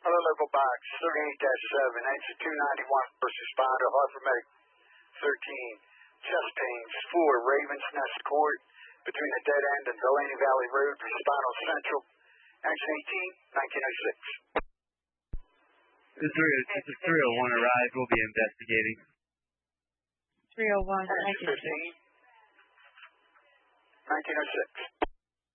Hello, local box 38-7, exit 291, first responder, Hartford Medic 13, chest pains for Ravens Nest Court between the dead end and Delaney Valley Road for Spinal Central, action 18, 1906. This is 301 arrived. We'll be investigating. 301, 15, 1906.